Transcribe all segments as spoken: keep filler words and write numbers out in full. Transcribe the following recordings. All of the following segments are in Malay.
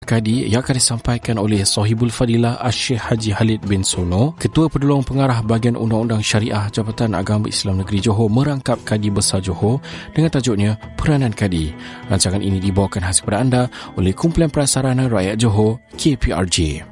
Kadi yang akan disampaikan oleh Sahibul Fadilah Asy-Syeikh Haji Khalid bin Sono, Ketua Penolong Pengarah Bahagian Undang-Undang Syariah Jabatan Agama Islam Negeri Johor merangkap Kadi Besar Johor dengan tajuknya Peranan Kadi. Rancangan ini dibawakan khas kepada anda oleh Kumpulan Prasarana Rakyat Johor K P R J.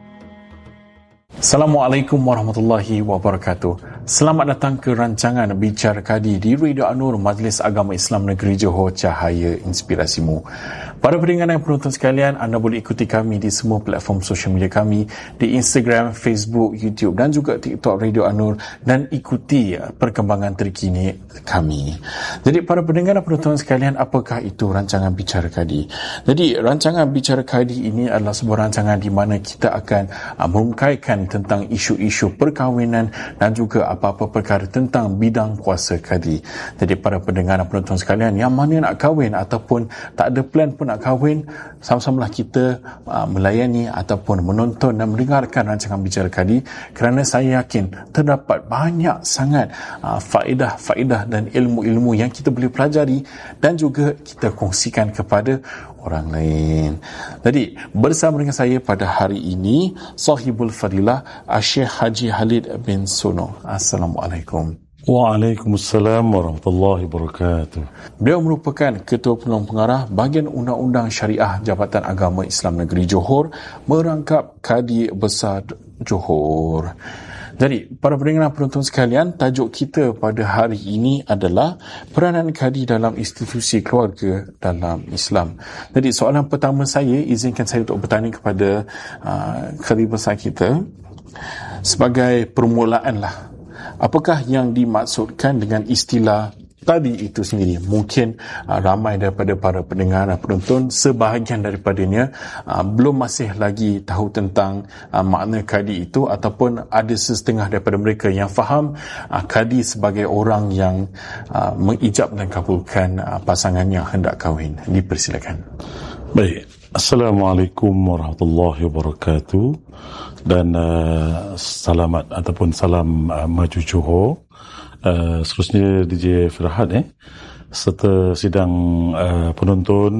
Assalamualaikum warahmatullahi wabarakatuh. Selamat datang ke rancangan Bicara Kadi di Radio An-Nur Majlis Agama Islam Negeri Johor, Cahaya Inspirasimu. Para pendengar dan penonton sekalian, anda boleh ikuti kami di semua platform sosial media kami, di Instagram, Facebook, YouTube dan juga TikTok Radio An-Nur, dan ikuti perkembangan terkini kami. Jadi para pendengar dan penonton sekalian, apakah itu rancangan Bicara Kadi? Jadi rancangan Bicara Kadi ini adalah sebuah rancangan di mana kita akan uh, merungkaikan tentang isu-isu perkahwinan dan juga apa-apa perkara tentang bidang kuasa kadi. Jadi para pendengar dan penonton sekalian yang mana nak kahwin ataupun tak ada plan pun nak kahwin, sama-samalah kita uh, melayani ataupun menonton dan mendengarkan rancangan Bicara Kadi, kerana saya yakin terdapat banyak sangat uh, faedah-faedah dan ilmu-ilmu yang kita boleh pelajari dan juga kita kongsikan kepada orang lain. Jadi bersama dengan saya pada hari ini Sahibul Fadilah Asy-Syeikh Haji Khalid bin Sono. Assalamualaikum. Waalaikumsalam warahmatullahi wabarakatuh. Beliau merupakan Ketua Penolong Pengarah Bahagian Undang-Undang Syariah Jabatan Agama Islam Negeri Johor merangkap Kadi Besar Johor. Jadi, para pendengar penonton sekalian, tajuk kita pada hari ini adalah peranan kadi dalam institusi keluarga dalam Islam. Jadi, soalan pertama saya, izinkan saya untuk bertanya kepada uh, kadi besar kita sebagai permulaan lah. Apakah yang dimaksudkan dengan istilah kadi itu sendiri? Mungkin uh, ramai daripada para pendengar dan penonton, sebahagian daripadanya uh, belum masih lagi tahu tentang uh, makna kadi itu, ataupun ada setengah daripada mereka yang faham uh, kadi sebagai orang yang uh, mengijab dan kabulkan uh, pasangan yang hendak kahwin. Dipersilakan. Baik. Assalamualaikum warahmatullahi wabarakatuh, dan uh, selamat ataupun salam uh, maju Johor. Uh, seterusnya D J Firhat eh serta sidang uh, penonton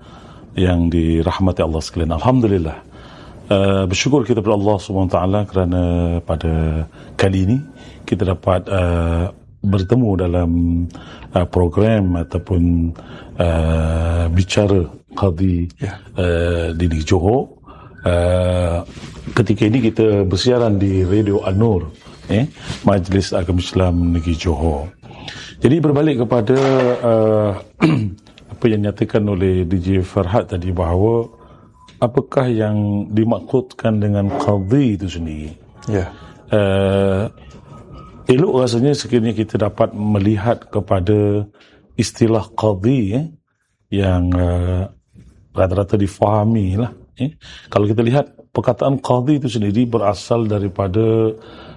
yang dirahmati Allah sekalian. Alhamdulillah, uh, bersyukur kita kepada Allah subhanahu wa taala kerana pada kali ini kita dapat uh, bertemu dalam uh, program ataupun uh, bicara Qadi yeah. uh, di Johor. Uh, ketika ini kita bersiaran di Radio An-Nur, eh, Majlis Agama Islam Negeri Johor. Jadi berbalik kepada uh, apa yang dinyatakan oleh D J Farhad tadi, bahawa apakah yang dimaksudkan dengan qadhi itu sendiri. Ya. Uh, elok rasanya sekiranya kita dapat melihat kepada istilah qadhi eh, yang uh, rata-rata difahami lah. Eh. Kalau kita lihat perkataan qadhi itu sendiri berasal daripada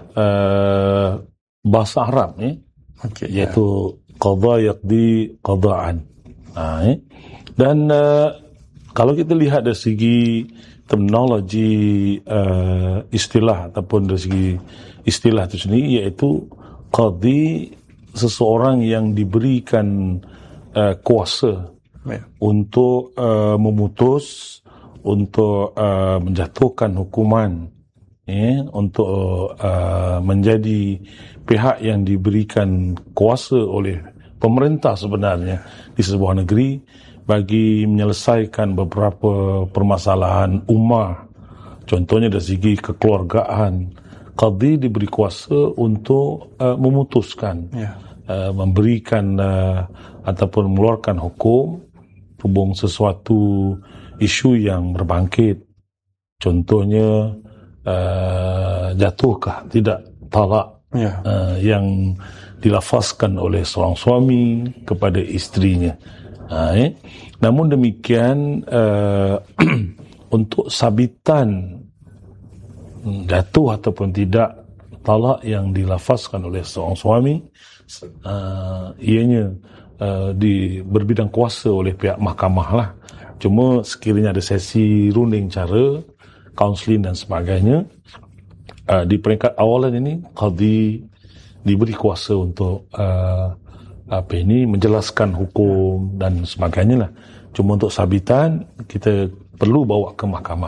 uh, bahasa Arab, eh, okay, iaitu yeah. qadha yaqdi qadaan. Ha, eh. Dan uh, kalau kita lihat dari segi terminologi uh, istilah ataupun dari segi istilah itu sendiri, iaitu qadhi seseorang yang diberikan uh, kuasa yeah. untuk uh, memutus, untuk uh, menjatuhkan hukuman, eh, untuk uh, menjadi pihak yang diberikan kuasa oleh pemerintah sebenarnya di sebuah negeri bagi menyelesaikan beberapa permasalahan ummah. Contohnya dari segi kekeluargaan, qadhi diberi kuasa untuk uh, memutuskan, yeah. uh, memberikan uh, ataupun mengeluarkan hukum hubung sesuatu isu yang berbangkit. Contohnya uh, jatuhkah tidak talak yeah. uh, yang dilafazkan oleh seorang suami kepada isterinya. Uh, eh? Namun demikian, uh, untuk sabitan jatuh ataupun tidak talak yang dilafazkan oleh seorang suami, uh, ianya uh, di berbidang kuasa oleh pihak mahkamah lah. Cuma sekiranya ada sesi runding cara, kaunseling dan sebagainya, uh, di peringkat awalan ini qadhi diberi kuasa untuk uh, apa ini menjelaskan hukum dan sebagainya lah. Cuma untuk sabitan kita perlu bawa ke mahkamah.